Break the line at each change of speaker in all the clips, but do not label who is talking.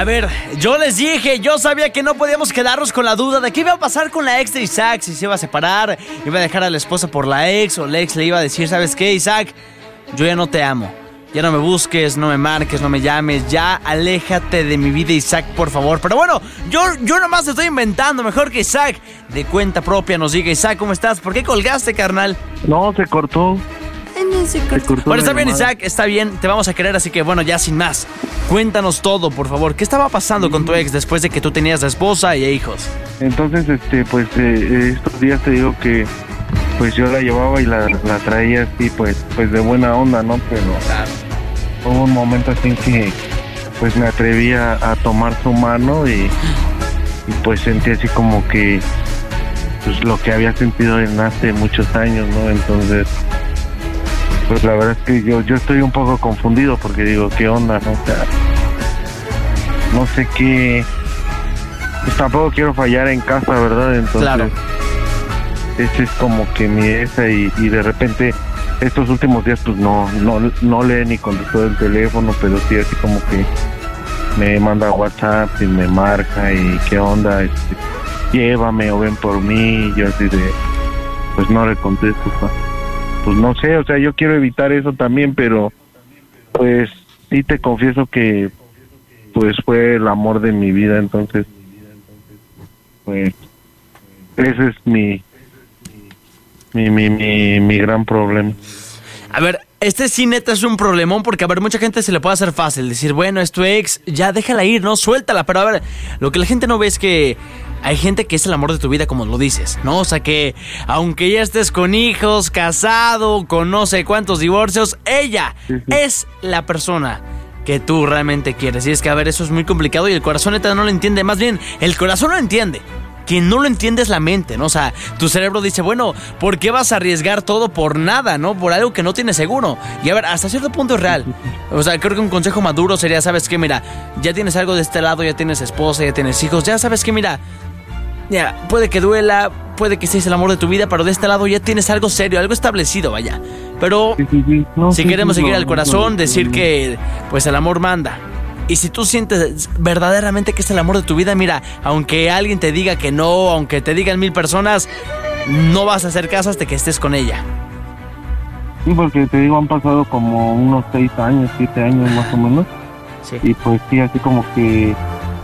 A ver, yo les dije, yo sabía que no podíamos quedarnos con la duda de qué iba a pasar con la ex de Isaac, si se iba a separar, iba a dejar a la esposa por la ex, o la ex le iba a decir, ¿sabes qué, Isaac? Yo ya no te amo. Ya no me busques, no me marques, no me llames. Ya aléjate de mi vida, Isaac, por favor. Pero bueno, yo nomás estoy inventando. Mejor que Isaac de cuenta propia nos diga. Isaac, ¿cómo estás? ¿Por qué colgaste, carnal?
No, se cortó.
Se cortó. Bueno, está bien, Isaac, está bien. Te vamos a querer, así que bueno, ya sin más. Cuéntanos todo, por favor. ¿Qué estaba pasando con tu ex después de que tú tenías esposa y hijos?
Entonces, estos días te digo que pues yo la llevaba y la traía así, pues de buena onda, ¿no? Pero claro, hubo un momento así en que pues me atreví a tomar su mano y pues sentí así como que pues lo que había sentido en hace muchos años, ¿no? Entonces, pues la verdad es que yo estoy un poco confundido porque digo, ¿qué onda, no? O sea, no sé qué, pues tampoco quiero fallar en casa, ¿verdad? Entonces, claro, ese es como que mi esa y de repente estos últimos días pues no lee ni contestó el teléfono, pero sí así como que me manda WhatsApp y me marca y qué onda, llévame o ven por mí, yo así de pues no le contesto, pues no sé, o sea, yo quiero evitar eso también, pero pues sí te confieso que pues fue el amor de mi vida, entonces pues ese es mi gran problema.
A ver, sí neta es un problemón porque, a ver, mucha gente se le puede hacer fácil decir, bueno, es tu ex, ya déjala ir, ¿no? Suéltala, pero a ver, lo que la gente no ve es que hay gente que es el amor de tu vida, como lo dices, ¿no? O sea que, aunque ya estés con hijos, casado, con no sé cuántos divorcios, ella es la persona que tú realmente quieres. Y es que, a ver, eso es muy complicado y el corazón neta no lo entiende, más bien, el corazón lo entiende. Quien no lo entiende es la mente, ¿no? O sea, tu cerebro dice, bueno, ¿por qué vas a arriesgar todo por nada, no? Por algo que no tienes seguro. Y a ver, hasta cierto punto es real. O sea, creo que un consejo maduro sería, ¿sabes qué? Mira, ya tienes algo de este lado, ya tienes esposa, ya tienes hijos, ya sabes que, mira, ya, puede que duela, puede que seas el amor de tu vida, pero de este lado ya tienes algo serio, algo establecido, vaya. Pero si queremos seguir al corazón, decir que, pues, el amor manda. Y si tú sientes verdaderamente que es el amor de tu vida, mira, aunque alguien te diga que no, aunque te digan 1000 personas, no vas a hacer caso hasta que estés con ella.
Sí, porque te digo, han pasado como unos 6 años, 7 años más o menos. Sí. Y pues sí, así como que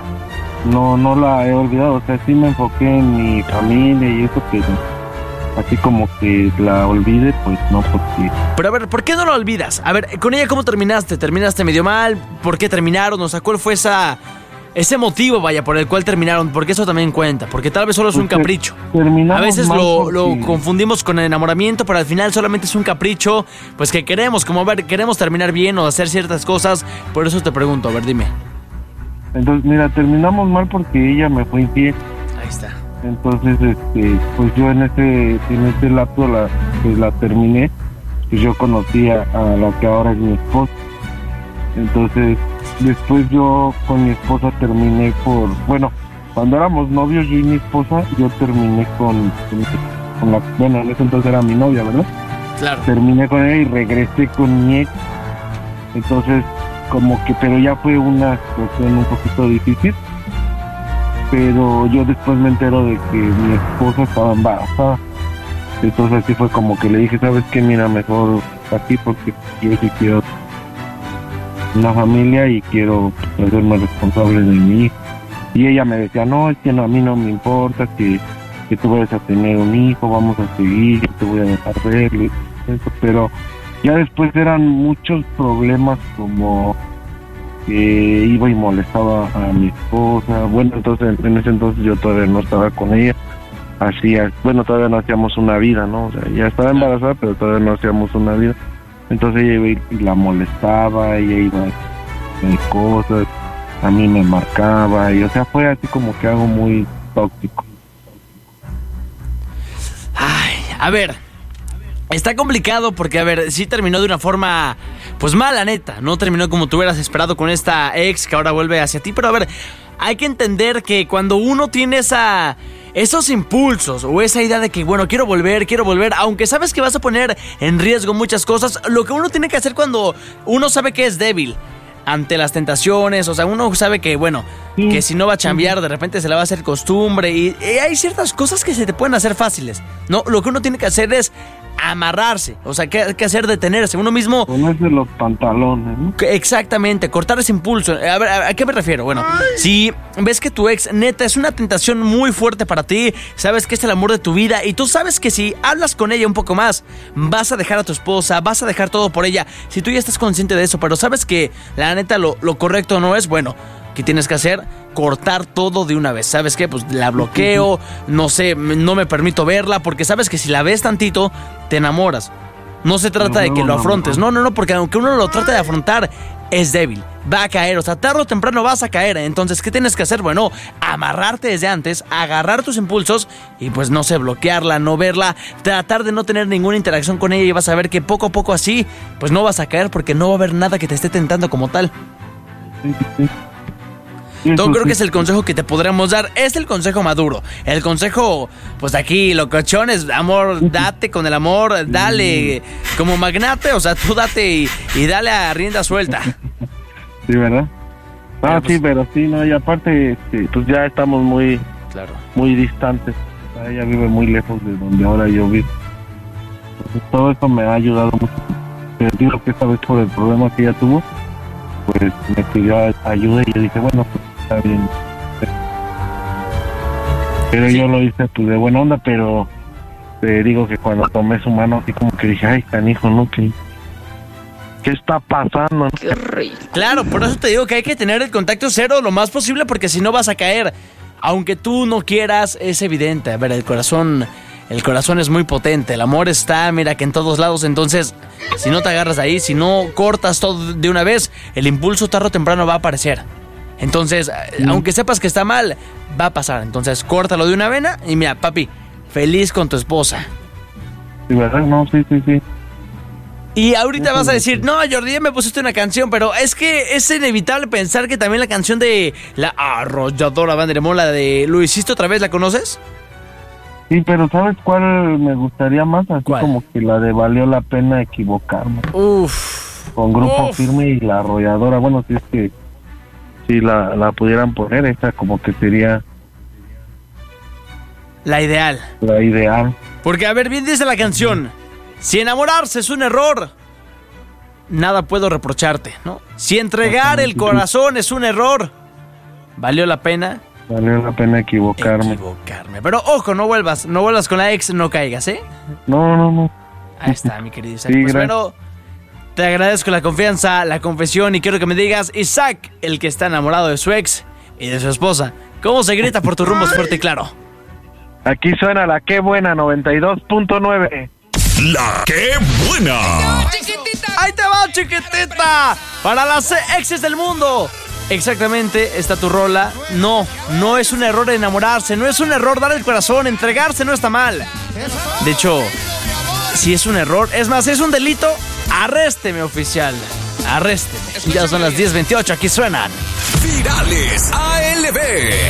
no la he olvidado. O sea, sí me enfoqué en mi familia y eso, pero así como que la olvide, pues no, porque...
Pero a ver, ¿por qué no la olvidas? A ver, ¿con ella cómo terminaste? ¿Terminaste medio mal? ¿Por qué terminaron? O sea, ¿cuál fue ese motivo, vaya, por el cual terminaron? Porque eso también cuenta, porque tal vez solo es un capricho.
A
veces lo confundimos con el enamoramiento, pero al final solamente es un capricho, pues que queremos, como a ver, queremos terminar bien o hacer ciertas cosas. Por eso te pregunto, a ver, dime.
Entonces, mira, terminamos mal porque ella me fue infiel.
Ahí está.
Entonces, pues yo en ese lapso la terminé, pues yo conocí a la que ahora es mi esposa. Entonces, después yo con mi esposa terminé cuando éramos novios, yo y mi esposa, yo terminé con la, bueno, en ese entonces era mi novia, ¿verdad?
Claro.
Terminé con ella y regresé con mi ex. Entonces, como que, pero ya fue una situación un poquito difícil. Pero yo después me entero de que mi esposa estaba embarazada. Entonces así fue como que le dije, ¿sabes qué? Mira, mejor aquí porque yo sí quiero una familia y quiero hacerme responsable de mi hijo. Y ella me decía, no, es que a mí no me importa que tú vayas a tener un hijo, vamos a seguir, te voy a dejar verlo. Eso. Pero ya después eran muchos problemas como... que iba y molestaba a mi esposa. Bueno, entonces en ese entonces yo todavía no estaba con ella. Todavía no hacíamos una vida, ¿no? O sea, ya estaba embarazada, pero todavía no hacíamos una vida. Entonces ella iba y la molestaba, ella iba a hacer cosas, a mí me marcaba, y o sea, fue así como que algo muy tóxico.
Ay, a ver, está complicado porque, a ver, sí terminó de una forma, pues mala, neta. No terminó como tú hubieras esperado con esta ex que ahora vuelve hacia ti. Pero, a ver, hay que entender que cuando uno tiene esos impulsos o esa idea de que, bueno, quiero volver, aunque sabes que vas a poner en riesgo muchas cosas, lo que uno tiene que hacer cuando uno sabe que es débil, ante las tentaciones. O sea, uno sabe que, bueno, que si no va a chambear, de repente se le va a hacer costumbre. Y hay ciertas cosas que se te pueden hacer fáciles, ¿no? Lo que uno tiene que hacer es amarrarse. O sea, ¿qué hacer? Detenerse. Uno mismo...
Ponerse los pantalones, ¿no?
Exactamente, cortar ese impulso. A ver, ¿a qué me refiero? Bueno, si ves que tu ex, neta, es una tentación muy fuerte para ti, sabes que es el amor de tu vida y tú sabes que si hablas con ella un poco más, vas a dejar a tu esposa, vas a dejar todo por ella. Si tú ya estás consciente de eso, pero sabes que la neta lo correcto no es, bueno, ¿qué tienes que hacer? Cortar todo de una vez. ¿Sabes qué? Pues la bloqueo, no sé, no me permito verla, porque sabes que si la ves tantito, te enamoras. No se trata de que lo afrontes. No, porque aunque uno lo trate de afrontar, es débil. Va a caer, o sea, tarde o temprano vas a caer. Entonces, ¿qué tienes que hacer? Bueno, amarrarte desde antes, agarrar tus impulsos y pues no sé, bloquearla, no verla, tratar de no tener ninguna interacción con ella y vas a ver que poco a poco así, pues no vas a caer porque no va a haber nada que te esté tentando como tal. Yo creo que es el consejo que te podremos dar. Es el consejo maduro. El consejo, pues aquí, locochones, amor, date con el amor, dale como magnate, o sea, tú date y dale a rienda suelta.
Sí, ¿verdad?
Pero pues,
sí, pero sí, no, y aparte, pues ya estamos muy distantes. O sea, ella vive muy lejos de donde ahora yo vivo. Entonces, todo eso me ha ayudado mucho. Pero digo que esta vez por el problema que ella tuvo, pues me pidió ayuda y yo dije, bueno, pues está bien. Pero yo lo hice pues de buena onda, pero te digo que cuando tomé su mano así como que dije, ay, canijo, ¿no? ¿Qué está pasando?
Qué rico.
Claro, por eso te digo que hay que tener el contacto cero lo más posible porque si no vas a caer. Aunque tú no quieras, es evidente. A ver, el corazón es muy potente. El amor está, mira, que en todos lados. Entonces, si no te agarras ahí, si no cortas todo de una vez, el impulso tarde o temprano va a aparecer. Entonces, aunque sepas que está mal, va a pasar. Entonces, córtalo de una vena y mira, papi, feliz con tu esposa.
Sí, ¿verdad? No, sí.
Y ahorita vas a decir, no, Jordi, ya me pusiste una canción, pero es que es inevitable pensar que también la canción de la arrolladora Banda Limón, la de Lo hiciste otra vez, ¿la conoces?
Sí, pero ¿sabes cuál me gustaría más? Así
¿Cuál?
como que la de Valió la Pena Equivocarme.
Uf.
Con Grupo Firme y La Arrolladora. Bueno, si es que si la pudieran poner, esa como que sería
La ideal.
la ideal.
Porque, a ver, bien dice la canción, si enamorarse es un error, nada puedo reprocharte, ¿no? Si entregar el corazón es un error, ¿valió la pena?
Valió la pena equivocarme.
Pero ojo, no vuelvas con la ex, no caigas, ¿eh?
No.
Ahí está, mi querido Isaac.
Sí,
Pues
gracias.
bueno, te agradezco la confianza, la confesión y quiero que me digas, Isaac, el que está enamorado de su ex y de su esposa, ¿cómo se grita por tus rumbos fuerte y claro?
Aquí suena la Qué Buena 92.9.
La Qué Buena.
¡Ahí te va, chiquitita! Para las exes del mundo. Exactamente, está tu rola. No es un error enamorarse, no es un error dar el corazón, entregarse no está mal. De hecho, si es un error, es más, es un delito, arrésteme, oficial. Arrésteme. Ya son las 10:28, aquí suenan
Virales ALB.